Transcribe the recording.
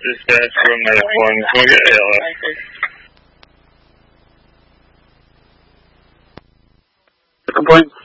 Dispatch from Medic 1, can we get ALS? Complaint